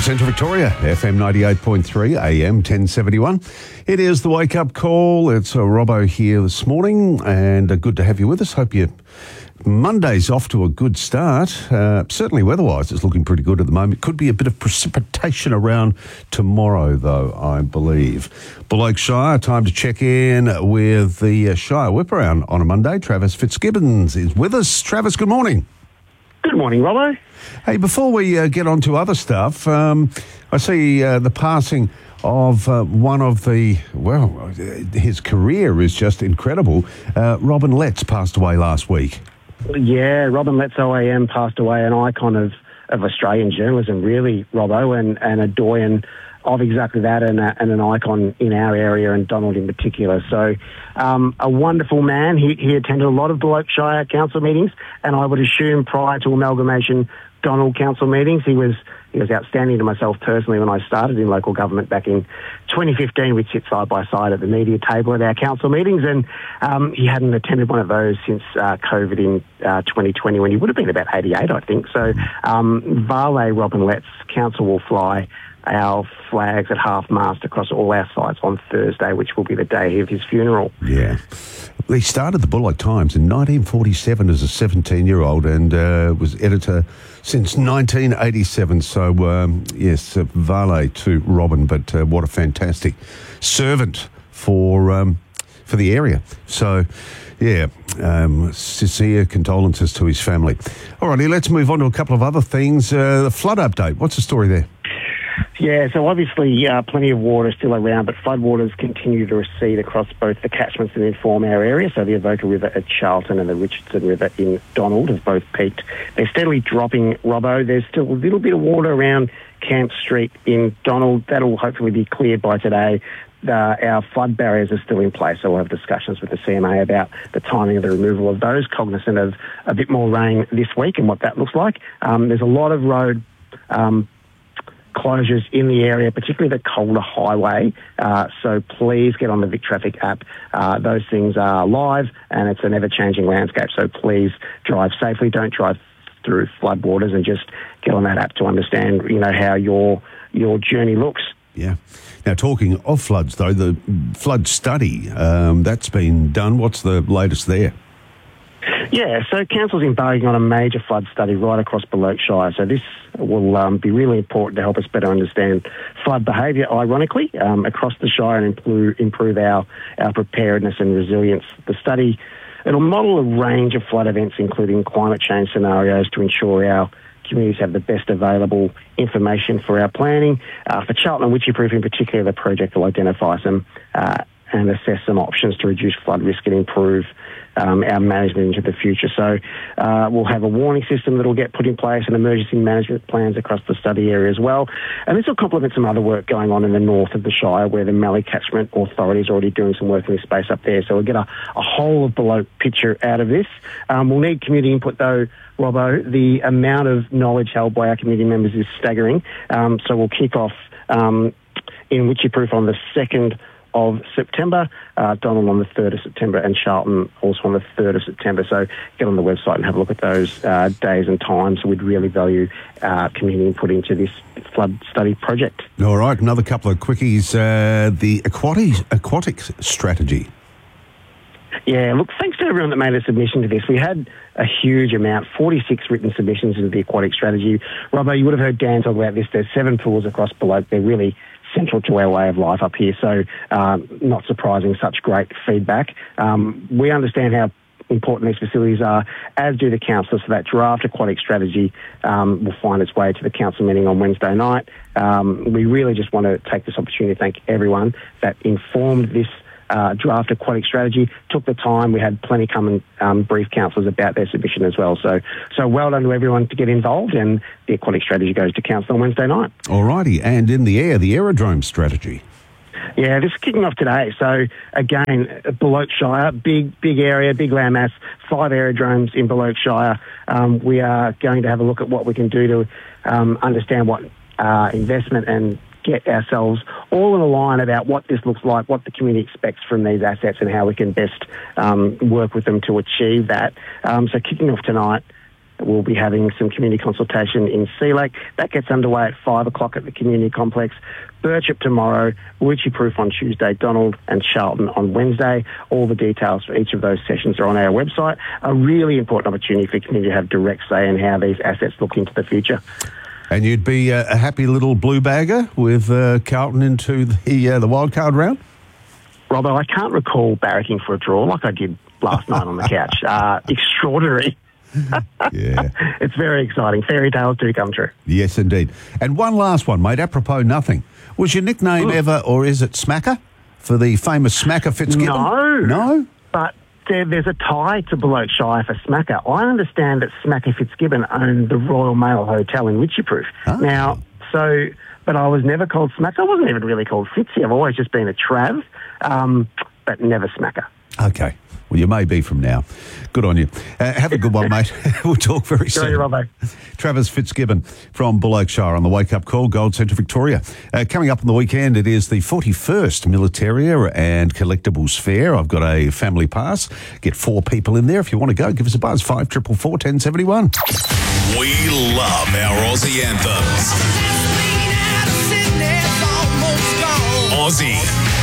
Central Victoria, FM 98.3, AM 1071. It is the Wake Up Call. It's Robbo here this morning, and good to have you with us. Hope your Monday's off to a good start. Certainly weather-wise, it's looking pretty good at the moment. Could be a bit of precipitation around tomorrow, though, I believe. Bullock Shire, time to check in with the Shire Whip around on a Monday. Travis Fitzgibbons is with us. Travis, good morning. Good morning, Robbo. Hey, before we get on to other stuff, I see the passing of one of the, his career is just incredible. Robin Letts passed away last week. Yeah, Robin Letts OAM passed away, an icon of Australian journalism, really, Robbo, and a doyen of exactly that, and an icon in our area, and Donald in particular. So a wonderful man. He attended a lot of Bullock Shire council meetings, and I would assume prior to amalgamation Donald council meetings, he was outstanding to myself personally when I started in local government back in 2015. We'd sit side by side at the media table at our council meetings, and he hadn't attended one of those since COVID in 2020, when he would have been about 88, I think. So Vale Robin Letts, council will fly our flags at half-mast across all our sites on Thursday, which will be the day of his funeral. Yeah. He started the Bullock Times in 1947 as a 17-year-old and was editor since 1987. So, yes, Vale to Robin, but what a fantastic servant for the area. So, yeah, sincere condolences to his family. All righty, let's move on to a couple of other things. The flood update, what's the story there? Yeah, so obviously plenty of water still around, but floodwaters continue to recede across both the catchments that inform our area. So the Avoca River at Charlton and the Richardson River in Donald have both peaked. They're steadily dropping, Robbo. There's still a little bit of water around Camp Street in Donald. That'll hopefully be cleared by today. Our flood barriers are still in place, so we'll have discussions with the CMA about the timing of the removal of those, cognizant of a bit more rain this week and what that looks like. There's a lot of road closures in the area, particularly the Calder Highway. So please get on the Vic Traffic app. Those things are live, and it's an ever-changing landscape. So please drive safely. Don't drive through floodwaters, and just get on that app to understand, how your journey looks. Yeah. Now, talking of floods, though, the flood study, that's been done. What's the latest there? Yeah, so Council's embarking on a major flood study right across Bullock Shire. So this will be really important to help us better understand flood behaviour, ironically, across the Shire, and improve our preparedness and resilience. The study, it'll model a range of flood events, including climate change scenarios, to ensure our communities have the best available information for our planning. For Charlton and Wycheproof in particular, the project will identify some and assess some options to reduce flood risk and improve our management into the future. So we'll have a warning system that will get put in place, and emergency management plans across the study area as well. And this will complement some other work going on in the north of the Shire, where the Mallee Catchment Authority is already doing some work in this space up there. So we'll get a whole of below picture out of this. We'll need community input, though, Robbo. The amount of knowledge held by our community members is staggering. So we'll kick off in Wycheproof on the 2nd of September, Donald on the 3rd of September, and Charlton also on the 3rd of September. So get on the website and have a look at those days and times. We'd really value community input into this flood study project. All right, another couple of quickies. The aquatic strategy. Yeah, look, thanks to everyone that made a submission to this. We had a huge amount, 46 written submissions into the aquatic strategy. Robbo, you would have heard Dan talk about this. There's 7 pools across Bullock. They're really central to our way of life up here. So not surprising, such great feedback. We understand how important these facilities are, as do the councillors. So that draft aquatic strategy will find its way to the council meeting on Wednesday night. We really just want to take this opportunity to thank everyone that informed this draft aquatic strategy, took the time. We had plenty come and brief councillors about their submission as well. So well done to everyone to get involved, and the aquatic strategy goes to council on Wednesday night. All righty, and in the air, the aerodrome strategy. Yeah, this is kicking off today. So again, Bullock Shire, big area, big landmass, 5 aerodromes in Bullock Shire. We are going to have a look at what we can do to understand what investment and get ourselves all in a line about what this looks like, what the community expects from these assets, and how we can best work with them to achieve that. So kicking off tonight, we'll be having some community consultation in Sea Lake. That gets underway at 5 o'clock at the community complex. Birchip tomorrow, Wycheproof on Tuesday, Donald and Charlton on Wednesday. All the details for each of those sessions are on our website. A really important opportunity for community to have direct say in how these assets look into the future. And you'd be a happy little blue bagger with Carlton into the wildcard round? Robbo, I can't recall barracking for a draw like I did last night on the couch. Extraordinary. Yeah. It's very exciting. Fairy tales do come true. Yes, indeed. And one last one, mate, apropos nothing. Was your nickname ever, or is it Smacker, for the famous Smacker Fitzgibbon? No? But there's a tie to Beloit Shire for Smacker. I understand that Smacker Fitzgibbon owned the Royal Mail Hotel in Wycheproof. Oh. Now, but I was never called Smacker. I wasn't even really called Fitzy. I've always just been a Trav, but never Smacker. Okay. Well, you may be from now. Good on you. Have a good one, mate. We'll talk very soon. Good on you, Robbo. Travis Fitzgibbon from Beloit Shire on the Wake Up Call, Gold Centre Victoria. Coming up on the weekend, it is the 41st Militaria and Collectibles Fair. I've got a family pass. Get 4 people in there. If you want to go, give us a buzz, 5444 1071. We love our Aussie anthems. Aussie.